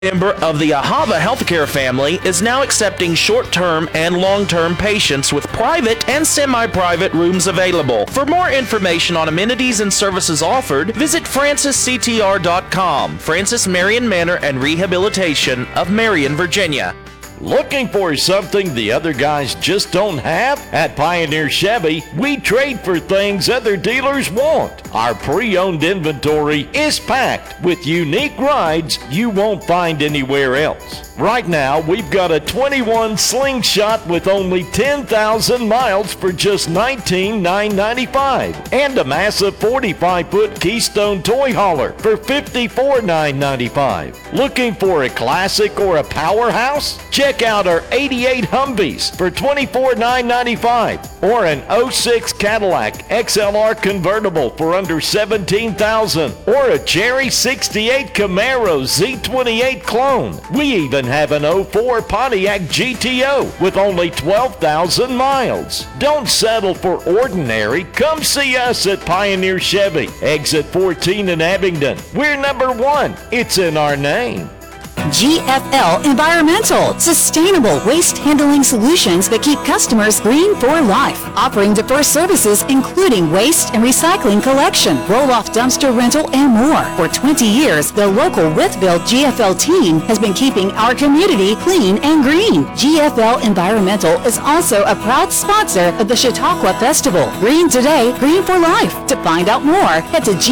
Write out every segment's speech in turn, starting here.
Member of the Ahava Healthcare family is now accepting short-term and long-term patients with private and semi-private rooms available. For more information on amenities and services offered, visit francisctr.com. Francis Marion Manor and Rehabilitation of Marion, Virginia. Looking for something the other guys just don't have? At Pioneer Chevy, we trade for things other dealers won't. Our pre-owned inventory is packed with unique rides you won't find anywhere else. Right now, we've got a 21 Slingshot with only 10,000 miles for just $19,995, and a massive 45-foot Keystone Toy Hauler for $54,995. Looking for a classic or a powerhouse? Check out our 88 Humvees for $24,995, or an 06 Cadillac XLR convertible for under $17,000, or a Cherry 68 Camaro Z28 clone. We even have an 04 Pontiac GTO with only 12,000 miles. Don't settle for ordinary. Come see us at Pioneer Chevy, exit 14 in Abingdon. We're number one. It's in our name. GFL Environmental, sustainable waste handling solutions that keep customers green for life. Offering diverse services including waste and recycling collection, roll-off dumpster rental, and more. For 20 years, the local Wytheville GFL team has been keeping our community clean and green. GFL Environmental is also a proud sponsor of the Chautauqua Festival. Green today, green for life. To find out more, head to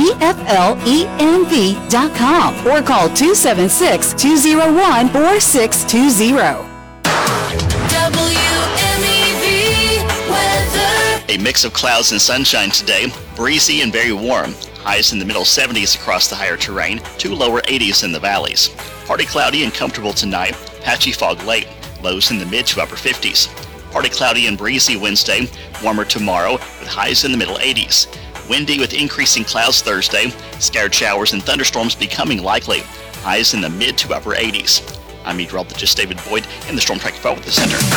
gflenv.com or call 276-201-4620. WMEV weather. A mix of clouds and sunshine today, breezy and very warm. Highs in the middle 70s across the higher terrain, to lower 80s in the valleys. Partly cloudy and comfortable tonight, patchy fog late, lows in the mid to upper 50s. Partly cloudy and breezy Wednesday, warmer tomorrow with highs in the middle 80s. Windy with increasing clouds Thursday, scattered showers and thunderstorms becoming likely. Highs in the mid to upper 80s. I'm meteorologist David Boyd in the Storm Track Weather Center.